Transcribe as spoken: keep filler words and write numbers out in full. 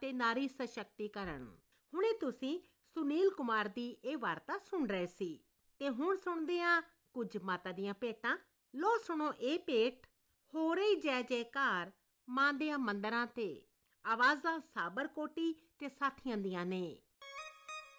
ਅਤੇ ਨਾਰੀ ਸਸ਼ਕਤੀਕਰਨ। ਹੁਣੇ ਤੁਸੀਂ ਸੁਨੀਲ ਕੁਮਾਰ ਦੀ ਇਹ ਵਾਰਤਾ ਸੁਣ ਰਹੇ ਸੀ ਤੇ ਹੁਣ ਸੁਣਦੇ ਹਾਂ ਕੁਝ ਮਾਤਾ ਦੀਆਂ ਭੇਟਾਂ। ਲੋ ਸੁਣੋ ਇਹ ਭੇਟ, ਹੋ ਰਹੀ ਜੈ ਜੈਕਾਰ ਮਾਂ ਦਿਆਂ ਮੰਦਰਾਂ ਤੇ। ਆਵਾਜ਼ਾਂ ਸਾਬਰਕੋਟੀ ਤੇ ਸਾਥੀਆਂ ਦੀਆਂ ਨੇ।